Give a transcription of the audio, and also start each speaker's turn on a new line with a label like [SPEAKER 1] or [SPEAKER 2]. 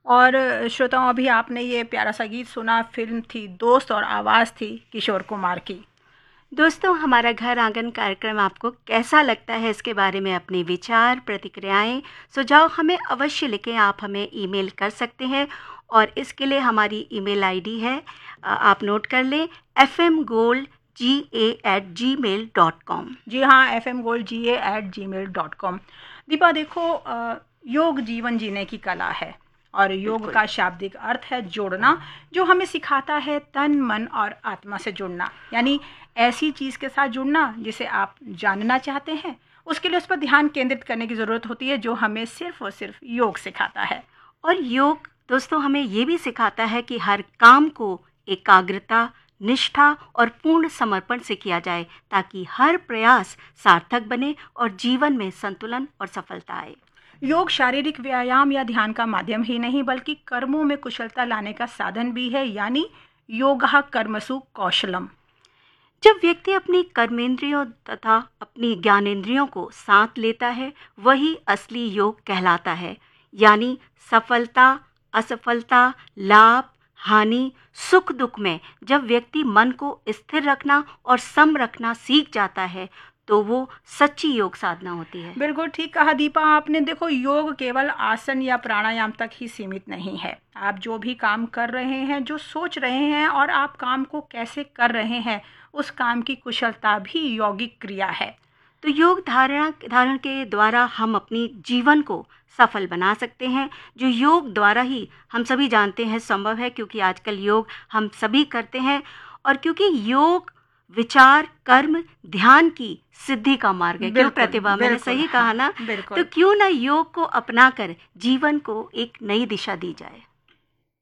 [SPEAKER 1] और श्रोताओं, अभी आपने ये प्यारा सा गीत सुना, फिल्म थी दोस्त और आवाज़ थी किशोर कुमार की।
[SPEAKER 2] दोस्तों, हमारा घर आंगन कार्यक्रम आपको कैसा लगता है, इसके बारे में अपने विचार, प्रतिक्रियाएं, सुझाव हमें अवश्य लिखें। आप हमें ईमेल कर सकते हैं और इसके लिए हमारी ईमेल आईडी है, आप नोट कर लें, fmgoldga@gmail.com।
[SPEAKER 1] जी हाँ, fmgoldga@gmail.com। दीपा देखो, योग जीवन जीने की कला है और योग का शाब्दिक अर्थ है जोड़ना, जो हमें सिखाता है तन मन और आत्मा से जुड़ना। यानी ऐसी चीज़ के साथ जुड़ना जिसे आप जानना चाहते हैं, उसके लिए उस पर ध्यान केंद्रित करने की ज़रूरत होती है, जो हमें सिर्फ और सिर्फ योग सिखाता है।
[SPEAKER 2] और योग दोस्तों हमें ये भी सिखाता है कि हर काम को एकाग्रता, निष्ठा और पूर्ण समर्पण से किया जाए, ताकि हर प्रयास सार्थक बने और जीवन में संतुलन और सफलता आए।
[SPEAKER 1] योग शारीरिक व्यायाम या ध्यान का माध्यम ही नहीं, बल्कि कर्मों में कुशलता लाने का साधन भी है। यानी योगः कर्मसु कौशलम।
[SPEAKER 2] जब व्यक्ति अपनी कर्मेंद्रियों तथा अपनी ज्ञानेंद्रियों को साथ लेता है, वही असली योग कहलाता है। यानी सफलता, असफलता, लाभ, हानि, सुख दुख में जब व्यक्ति मन को स्थिर रखना और सम रखना सीख जाता है, तो वो सच्ची योग साधना होती है।
[SPEAKER 1] बिल्कुल ठीक कहा दीपा आपने। देखो, योग केवल आसन या प्राणायाम तक ही सीमित नहीं है। आप जो भी काम कर रहे हैं, जो सोच रहे हैं और आप काम को कैसे कर रहे हैं, उस काम की कुशलता भी यौगिक क्रिया है।
[SPEAKER 2] तो योग धारण के द्वारा हम अपनी जीवन को सफल बना सकते हैं, जो योग द्वारा ही हम सभी जानते हैं संभव है, क्योंकि आजकल योग हम सभी करते हैं। और क्योंकि योग विचार, कर्म, ध्यान की सिद्धि का मार्ग है। क्यों प्रतिभा, मैंने सही कहा ना?
[SPEAKER 1] बिल्कुल।
[SPEAKER 2] तो क्यों ना योग को अपनाकर जीवन को एक नई दिशा दी जाए।